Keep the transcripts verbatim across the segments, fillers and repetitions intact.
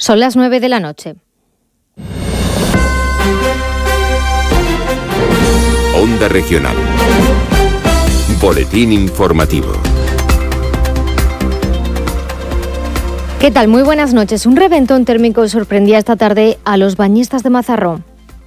Son las nueve de la noche. Onda Regional. Boletín informativo. ¿Qué tal? Muy buenas noches. Un reventón térmico sorprendía esta tarde a los bañistas de Mazarrón.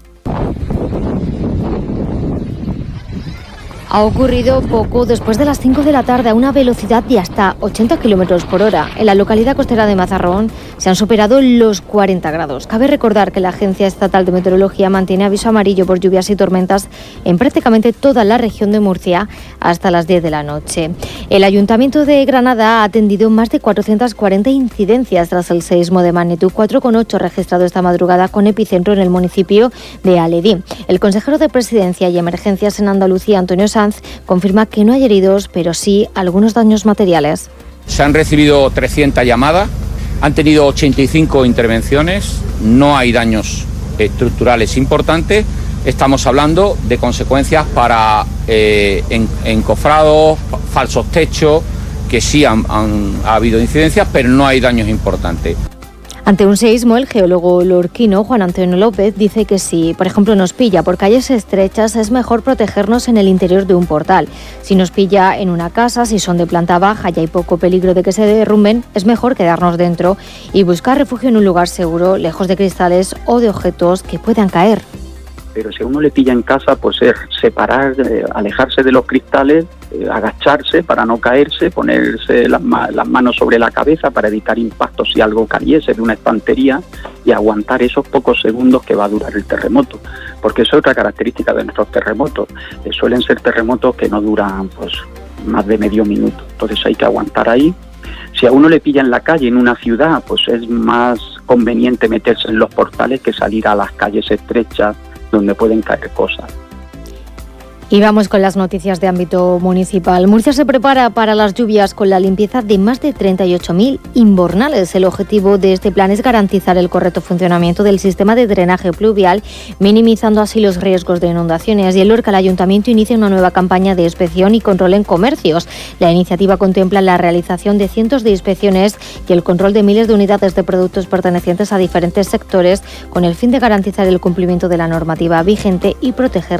Ha ocurrido poco después de las cinco de la tarde a una velocidad de hasta ochenta kilómetros por hora. En la localidad costera de Mazarrón se han superado los cuarenta grados. Cabe recordar que la Agencia Estatal de Meteorología mantiene aviso amarillo por lluvias y tormentas en prácticamente toda la región de Murcia hasta las diez de la noche. El Ayuntamiento de Granada ha atendido más de cuatrocientas cuarenta incidencias tras el seísmo de magnitud cuatro coma ocho registrado esta madrugada con epicentro en el municipio de Aledí. El consejero de Presidencia y Emergencias en Andalucía, Antonio Sanz, confirma que no hay heridos, pero sí algunos daños materiales. Se han recibido trescientas llamadas, han tenido ochenta y cinco intervenciones, no hay daños estructurales importantes. Estamos hablando de consecuencias para eh, en, encofrados, falsos techos, que sí han, han ha habido incidencias, pero no hay daños importantes. Ante un seísmo, el geólogo lorquino Juan Antonio López dice que si, por ejemplo, nos pilla por calles estrechas, es mejor protegernos en el interior de un portal. Si nos pilla en una casa, si son de planta baja y hay poco peligro de que se derrumben, es mejor quedarnos dentro y buscar refugio en un lugar seguro, lejos de cristales o de objetos que puedan caer. Pero si a uno le pilla en casa, pues es separar, eh, alejarse de los cristales, eh, agacharse para no caerse, ponerse las, ma- las manos sobre la cabeza para evitar impactos si algo cayese de una estantería y aguantar esos pocos segundos que va a durar el terremoto. Porque eso es otra característica de nuestros terremotos. Eh, suelen ser terremotos que no duran pues más de medio minuto. Entonces hay que aguantar ahí. Si a uno le pilla en la calle, en una ciudad, pues es más conveniente meterse en los portales que salir a las calles estrechas donde pueden caer cosas. Y vamos con las noticias de ámbito municipal. Murcia se prepara para las lluvias con la limpieza de más de treinta y ocho mil invernales. El objetivo de este plan es garantizar el correcto funcionamiento del sistema de drenaje pluvial, minimizando así los riesgos de inundaciones. Y en Lorca, el Ayuntamiento inicia una nueva campaña de inspección y control en comercios. La iniciativa contempla la realización de cientos de inspecciones y el control de miles de unidades de productos pertenecientes a diferentes sectores, con el fin de garantizar el cumplimiento de la normativa vigente y proteger